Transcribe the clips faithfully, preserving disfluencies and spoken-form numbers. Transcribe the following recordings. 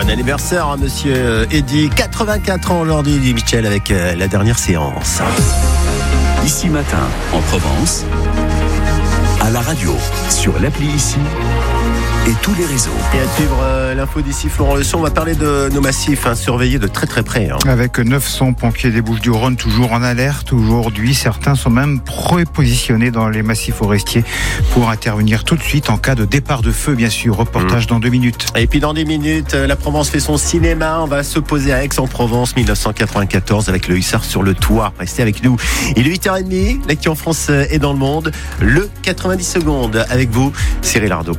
anniversaire, hein, monsieur Eddy. quatre-vingt-quatre ans aujourd'hui, dit Michel, avec euh, la dernière séance. Ici Matin, en Provence, à la radio, sur l'appli Ici et tous les réseaux. Et à suivre euh, l'info d'ici, Florent Le Son, on va parler de nos massifs, hein, surveillés de très très près. Hein. Avec neuf cents pompiers des Bouches-du-Rhône toujours en alerte aujourd'hui. Certains sont même prépositionnés dans les massifs forestiers pour intervenir tout de suite en cas de départ de feu, bien sûr. Reportage mmh. dans deux minutes. Et puis dans dix minutes, la Provence fait son cinéma. On va se poser à Aix-en-Provence, dix-neuf cent quatre-vingt-quatorze, avec le Hussard sur le toit. Restez avec nous. Il est huit heures trente, l'actu en France et dans le monde. Le quatre-vingt-dix secondes avec vous, Cyril Ardo.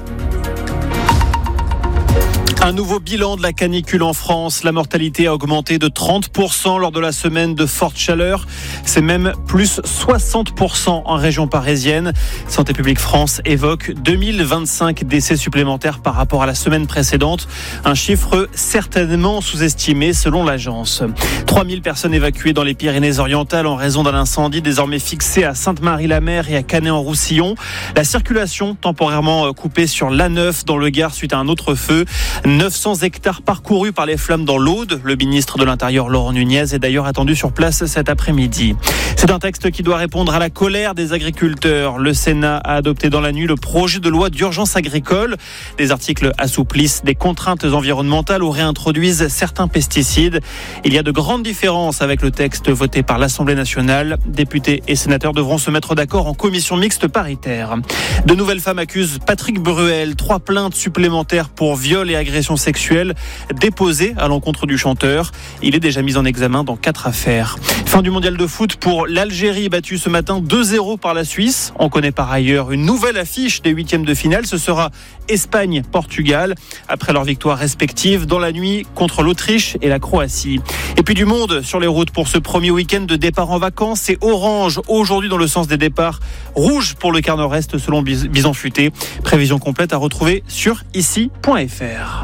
Un nouveau bilan de la canicule en France. La mortalité a augmenté de trente pour cent lors de la semaine de forte chaleur. C'est même plus soixante pour cent en région parisienne. Santé publique France évoque deux mille vingt-cinq décès supplémentaires par rapport à la semaine précédente. Un chiffre certainement sous-estimé selon l'agence. trois mille personnes évacuées dans les Pyrénées-Orientales en raison d'un incendie désormais fixé à Sainte-Marie-la-Mer et à Canet-en-Roussillon. La circulation temporairement coupée sur l'A neuf dans le Gard suite à un autre feu. neuf cents hectares parcourus par les flammes dans l'Aude. Le ministre de l'Intérieur, Laurent Nunez, est d'ailleurs attendu sur place cet après-midi. C'est un texte qui doit répondre à la colère des agriculteurs. Le Sénat a adopté dans la nuit le projet de loi d'urgence agricole. Des articles assouplissent des contraintes environnementales ou réintroduisent certains pesticides. Il y a de grandes différences avec le texte voté par l'Assemblée nationale. Députés et sénateurs devront se mettre d'accord en commission mixte paritaire. De nouvelles femmes accusent Patrick Bruel. Trois plaintes supplémentaires pour viol et agression sexuelle déposées à l'encontre du chanteur. Il est déjà mis en examen dans quatre affaires. Fin du mondial de foot pour l'Algérie, battue ce matin deux zéro par la Suisse. On connaît par ailleurs une nouvelle affiche des huitièmes de finale. Ce sera Espagne-Portugal, après leur victoire respective dans la nuit contre l'Autriche et la Croatie. Et puis du monde sur les routes pour ce premier week-end de départ en vacances. C'est orange aujourd'hui dans le sens des départs, rouge pour le quart nord-est selon Bison Futé. Prévision complète à retrouver sur ici point f r.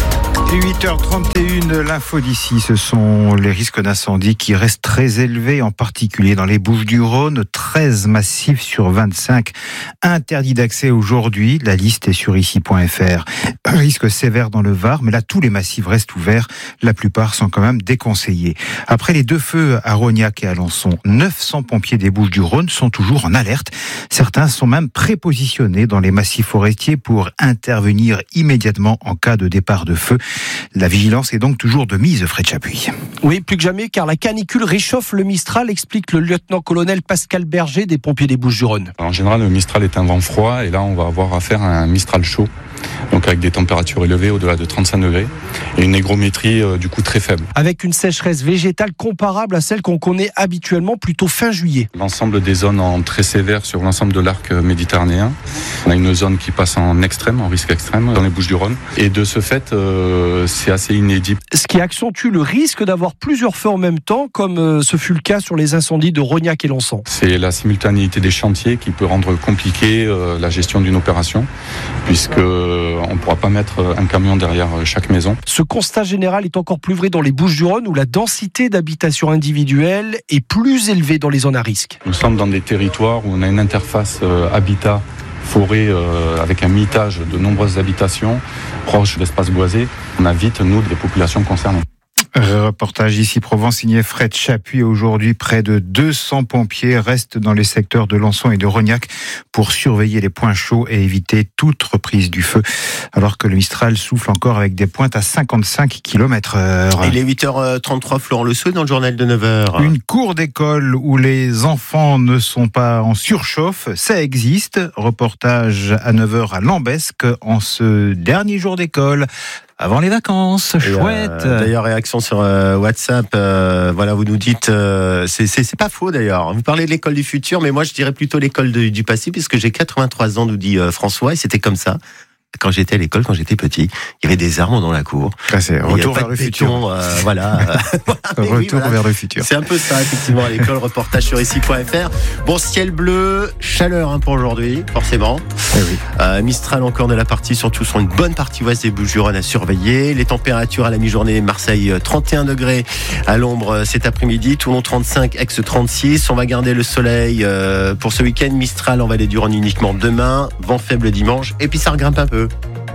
huit heures trente et une, l'info d'ici, ce sont les risques d'incendie qui restent très élevés, en particulier dans les Bouches-du-Rhône. treize massifs sur vingt-cinq interdits d'accès aujourd'hui. La liste est sur ici point f r. Risque sévère dans le Var, mais là, tous les massifs restent ouverts. La plupart sont quand même déconseillés. Après les deux feux à Rognac et à Alençon, neuf cents pompiers des Bouches-du-Rhône sont toujours en alerte. Certains sont même prépositionnés dans les massifs forestiers pour intervenir immédiatement en cas de départ de feu. La vigilance est donc toujours de mise, Fred Chapuis. Oui, plus que jamais, car la canicule réchauffe le Mistral, explique le lieutenant-colonel Pascal Berger des pompiers des Bouches-du-Rhône. En général, le Mistral est un vent froid et là, on va avoir affaire à un Mistral chaud, donc avec des températures élevées au-delà de trente-cinq degrés et une hygrométrie euh, du coup très faible. Avec une sécheresse végétale comparable à celle qu'on connaît habituellement plutôt fin juillet. L'ensemble des zones en très sévère sur l'ensemble de l'arc méditerranéen. On a une zone qui passe en extrême, en risque extrême dans les Bouches-du-Rhône. Et de ce fait, euh, c'est assez inédit. Ce qui accentue le risque d'avoir plusieurs feux en même temps, comme euh, ce fut le cas sur les incendies de Rognac et Alençon. C'est la simultanéité des chantiers qui peut rendre compliqué euh, la gestion d'une opération, puisque euh, on ne pourra pas mettre un camion derrière chaque maison. Ce constat général est encore plus vrai dans les Bouches-du-Rhône, où la densité d'habitation individuelle est plus élevée dans les zones à risque. Nous sommes dans des territoires où on a une interface euh, habitat forêt euh, avec un mitage de nombreuses habitations proches d'espaces boisés. On a vite, nous, des populations concernées. Reportage ici Provence signé Fred Chapuis. Aujourd'hui, près de deux cents pompiers restent dans les secteurs de Alençon et de Rognac pour surveiller les points chauds et éviter toute reprise du feu, alors que le Mistral souffle encore avec des pointes à cinquante-cinq kilomètres heure. Il est huit heures trente-trois, Florent Le Sceau dans le journal de neuf heures. Une cour d'école où les enfants ne sont pas en surchauffe, ça existe. Reportage à neuf heures à Lambesque en ce dernier jour d'école. Avant les vacances, et chouette. Euh, d'ailleurs, réaction sur euh, WhatsApp. Euh, voilà, vous nous dites, euh, c'est, c'est, c'est pas faux d'ailleurs. Vous parlez de l'école du futur, mais moi je dirais plutôt l'école de, du passé, puisque j'ai quatre-vingt-trois ans, nous dit euh, François, et c'était comme ça. Quand j'étais à l'école, quand j'étais petit, il y avait des arbres dans la cour. Ah, c'est retour vers le futur. Euh, voilà. Retour oui, voilà. vers le futur. C'est un peu ça, effectivement, à l'école. Reportage sur ici point f r. Bon, ciel bleu, chaleur hein, pour aujourd'hui, forcément. Eh oui. Euh, Mistral encore de la partie, surtout sur une bonne partie ouest des Bouches-du-Rhône à surveiller. Les températures à la mi-journée, Marseille trente et un degrés à l'ombre cet après-midi, Toulon trente-cinq, Aix trente-six. On va garder le soleil euh, pour ce week-end. Mistral en vallée du Rhône uniquement demain, vent faible dimanche, et puis ça regrimpe un peu.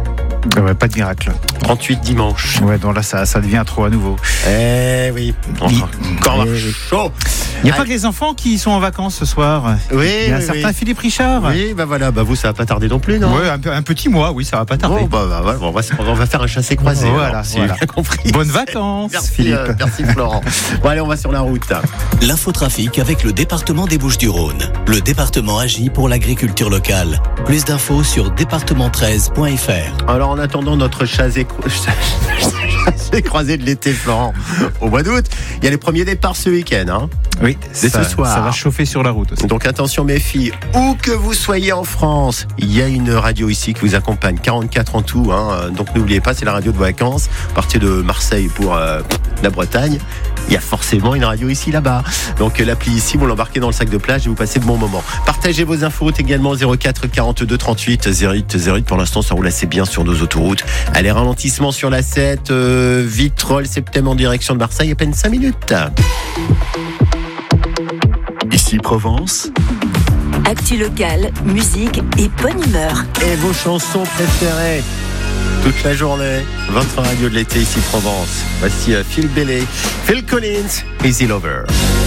Ouais, pas de miracle. trente-huit dimanche. Ouais, donc là, ça, ça devient trop à nouveau. Eh oui, encore, encore Eh oui. chaud. Il n'y a pas que les enfants qui sont en vacances ce soir. Oui, Il y a un oui, certain oui. Philippe Richard. Oui, bah voilà, bah vous, ça va pas tarder non plus, non? Ouais, un, peu- un petit mois, oui, ça va pas tarder. Bon, bah, bah, voilà, on, va, on va faire un chassé-croisé. Voilà, alors, si voilà. j'ai bien compris. Bonnes vacances, Merci, Philippe. euh, merci Florent. Bon, allez, on va sur la route. L'infotrafic avec le département des Bouches-du-Rhône. Le département agit pour l'agriculture locale. Plus d'infos sur département treize point f r. Alors, en attendant notre chassé croisé de l'été, Florent, au mois d'août, il y a les premiers départs ce week-end. Hein. Oui, Dès ça, ce soir. ça va chauffer sur la route aussi. Donc attention mes filles, où que vous soyez en France, il y a une radio ici qui vous accompagne, quarante-quatre en tout, hein. Donc n'oubliez pas, c'est la radio de vacances, partez de Marseille pour euh, la Bretagne, il y a forcément une radio ici là-bas. Donc euh, l'appli ici, vous l'embarquez dans le sac de plage et vous passez de bons moments. Partagez vos infos également zéro quatre quarante-deux trente-huit zéro huit zéro huit. Pour l'instant ça roule assez bien sur nos autoroutes. Allez, ralentissement sur la sept, euh, Vitrolles, Septem en direction de Marseille, à peine cinq minutes. Ici Provence, Actu locale, musique et bonne humeur. Et vos chansons préférées toute la journée, votre radio de l'été ici Provence. Voici euh, Phil Bailey, Phil Collins, Easy Lover.